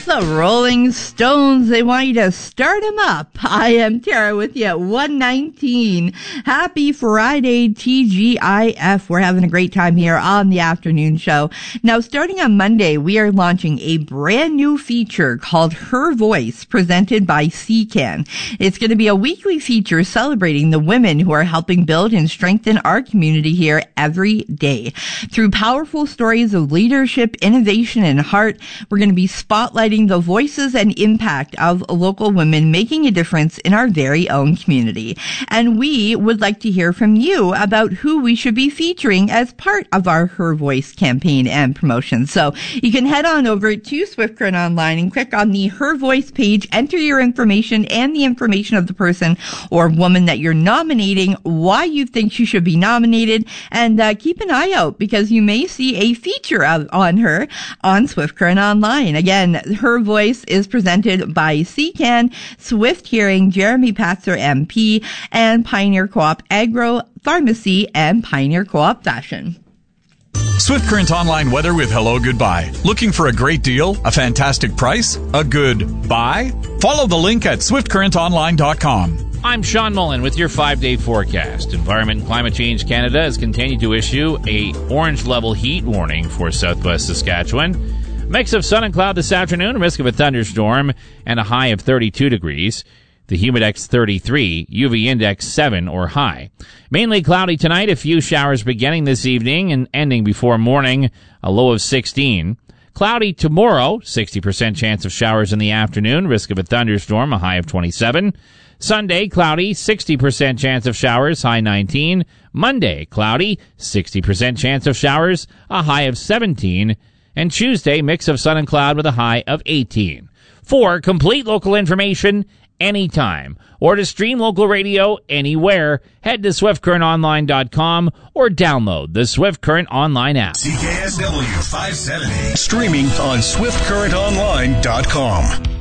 It's the Rolling Stones. They want you to start them up. I am Tara with you at 1:19. Happy Friday, TGIF. We're having a great time here on the afternoon show. Now, starting on Monday, we are launching a brand new feature called Her Voice, presented by CCAN. It's going to be a weekly feature celebrating the women who are helping build and strengthen our community here every day. Through powerful stories of leadership, innovation, and heart, we're going to be spotlighting the voices and impact of local women making a difference in our very own community. And we would like to hear from you about who we should be featuring as part of our Her Voice campaign and promotion. So you can head on over to Swift Current Online and click on the Her Voice page, enter your information and the information of the person or woman that you're nominating, why you think she should be nominated, and keep an eye out because you may see a feature on her on Swift Current Online. Again, Her Voice is presented by CCAN, Swift Hearing, Jeremy Patzer MP, and Pioneer Co-op Agro Pharmacy and Pioneer Co-op Fashion. Swift Current Online weather with Hello Goodbye. Looking for a great deal? A fantastic price? A good buy? Follow the link at swiftcurrentonline.com. I'm Sean Mullen with your 5-day forecast. Environment and Climate Change Canada has continued to issue a orange level heat warning for southwest Saskatchewan. Mix of sun and cloud this afternoon, risk of a thunderstorm, and a high of 32 degrees. The humidex 33, UV index 7 or high. Mainly cloudy tonight, a few showers beginning this evening and ending before morning, a low of 16. Cloudy tomorrow, 60% chance of showers in the afternoon, risk of a thunderstorm, a high of 27. Sunday, cloudy, 60% chance of showers, high 19. Monday, cloudy, 60% chance of showers, a high of 17. And Tuesday, mix of sun and cloud with a high of 18. For complete local information, anytime, or to stream local radio anywhere, head to swiftcurrentonline.com or download the Swift Current Online app. CKSW 570. Streaming on swiftcurrentonline.com.